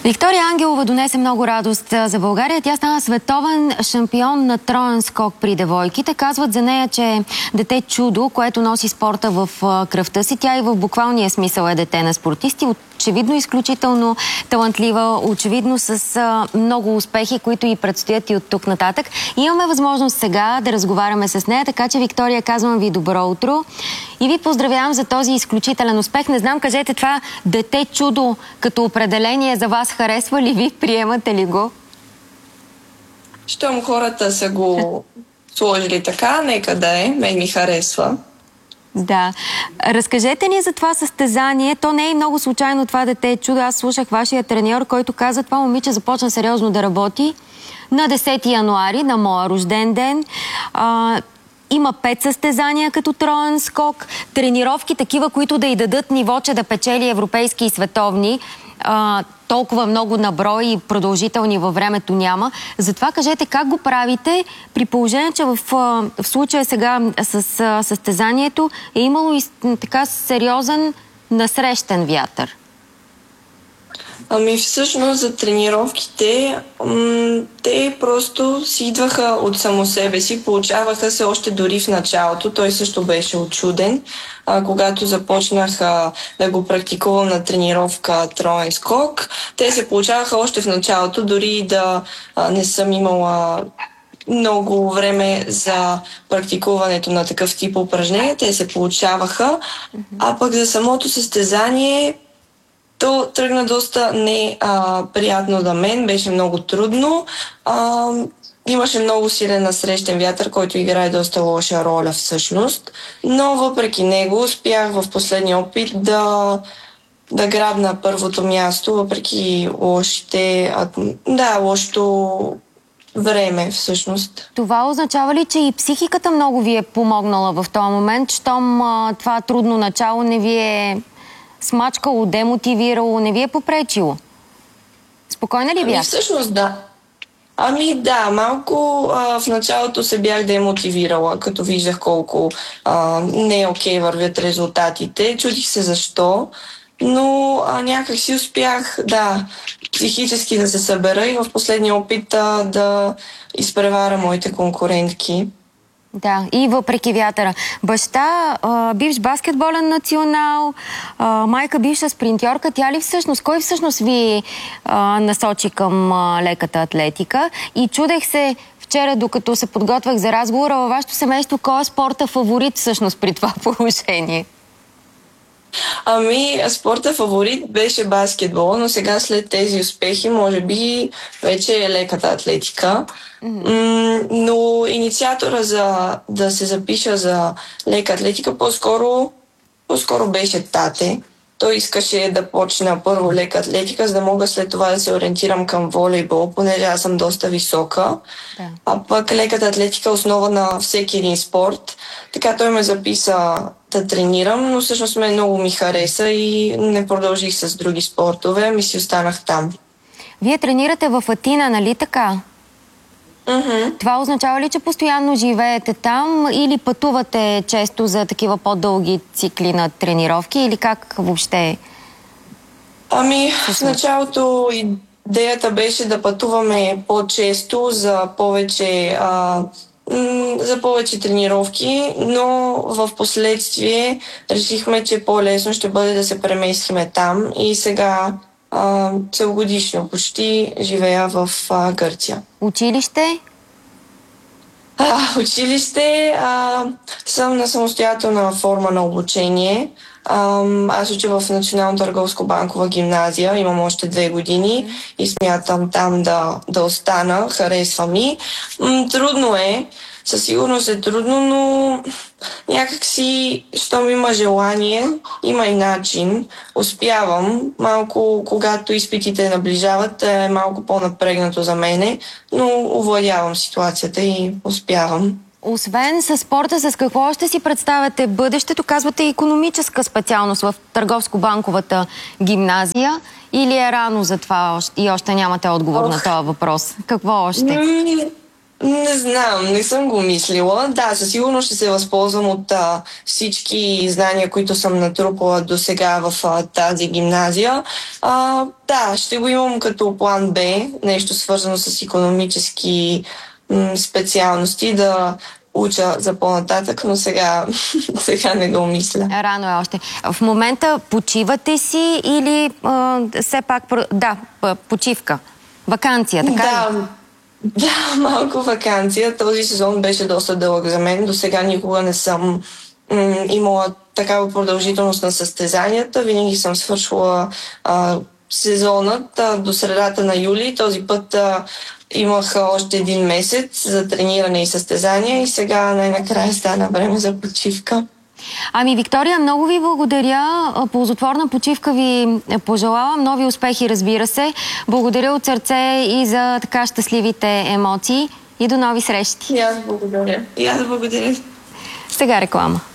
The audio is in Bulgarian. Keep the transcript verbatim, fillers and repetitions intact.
Виктория Ангелова донесе много радост за България. Тя стана световен шампион на троен скок при девойките. Казват за нея, че е дете чудо, което носи спорта в кръвта си. Тя и в буквалния смисъл е дете на спортисти. Очевидно изключително талантлива, очевидно с много успехи, които и предстоят и от тук нататък. И имаме възможност сега да разговаряме с нея, така че, Виктория, казвам ви добро утро и ви поздравявам за този изключителен успех. Не знам, кажете, това дете чудо като определение за вас харесва ли ви? Приемате ли го? Щом хората са го сложили така, нека да е. Мен ми харесва. Да. Разкажете ни за това състезание. То не е много случайно това дете чудо. Аз слушах вашия треньор, който каза, това момиче започна сериозно да работи на десети януари, на моя рожден ден. А, има пет състезания като троен скок. Тренировки такива, които да й дадат ниво, че да печели европейски и световни. А, толкова много наброй и продължителни във времето няма. Затова кажете как го правите, при положение, че в, в случая сега с а, състезанието е имало и така сериозен насрещен вятър. Ами всъщност за тренировките, те просто си идваха от само себе си, получаваха се още дори в началото. Той също беше учуден, а, когато започнах а, да го практикувам на тренировка троен скок. Те се получаваха още в началото, дори да а, не съм имала много време за практикуването на такъв тип упражнения. Те се получаваха, а пък за самото състезание то тръгна доста неприятно за мен, беше много трудно. А, имаше много силен насрещен вятър, който играе доста лоша роля всъщност, но въпреки него успях в последния опит да, да грабна първото място, въпреки лошите, да, лошото време всъщност. Това означава ли, че и психиката много ви е помогнала в този момент, щом а, това трудно начало не ви е смачкало, демотивирало, не ви е попречило? Спокойна ли бях? Ами всъщност да. Ами да, малко а, в началото се бях демотивирала, като виждах колко а, не е окей вървят резултатите. Чудих се защо, но а, някак си успях, да, психически да се събера и в последния опит а, да изпреваря моите конкурентки. Да, и въпреки вятъра. Баща, а, бивш баскетболен национал, а, майка бивша спринтьорка. Тя ли всъщност, кой всъщност ви а, насочи към а, леката атлетика? И чудех се вчера, докато се подготвях за разговора, във вашето семейство, кой е спорта фаворит всъщност при това положение? Ами, спорта фаворит беше баскетбол, но сега след тези успехи, може би, вече е леката атлетика. Mm-hmm. Но инициатора за да се запиша за лека атлетика по-скоро, по-скоро беше тате. Той искаше да почна първо лека атлетика, за да мога след това да се ориентирам към волейбол, понеже аз съм доста висока. Да. А пък леката атлетика е основа на всеки един спорт. Така той ме записа да тренирам, но всъщност ме много ми хареса и не продължих с други спортове, ми си останах там. Вие тренирате в Атина, нали така? Mm-hmm. Това означава ли, че постоянно живеете там или пътувате често за такива по-дълги цикли на тренировки или как въобще? Ами, в началото идеята беше да пътуваме по-често за повече, а, за повече тренировки, но в последствие решихме, че по-лесно ще бъде да се преместиме там и сега целогодишно почти живея в а, Гърция. Училище? А, училище а, съм на самостоятелна форма на обучение. А, аз уча в Национална търговско-банкова гимназия. Имам още две години и смятам там да, да остана. Харесва ми. М, трудно е. Със сигурност е трудно, но някак си, щом има желание, има и начин. Успявам. Малко, когато изпитите наближават, е малко по-напрегнато за мене, но овладявам ситуацията и успявам. Освен със спорта, с какво още си представяте бъдещето? Казвате икономическа специалност в търговско-банковата гимназия или е рано за това и още нямате отговор Ох. на този въпрос? Какво още? Не знам, не съм го мислила. Да, със сигурност ще се възползвам от а, всички знания, които съм натрупала до сега в а, тази гимназия. А, да, ще го имам като план Б, нещо свързано с икономически м, специалности, да уча за по-нататък, но сега, сега не го мисля. Рано е още. В момента почивате си или а, все пак... Да, почивка. Ваканция, така Да, ли? да, малко ваканция. Този сезон беше доста дълъг за мен. До сега никога не съм м- имала такава продължителност на състезанията. Винаги съм свършила а, сезонът а, до средата на юли. Този път а, имах още един месец за трениране и състезания и сега най-накрая стана време за почивка. Ами, Виктория, много ви благодаря. Ползотворна почивка ви пожелавам. Нови успехи, разбира се. Благодаря от сърце и за така щастливите емоции. И до нови срещи. И аз благодаря. И аз благодаря. Сега реклама.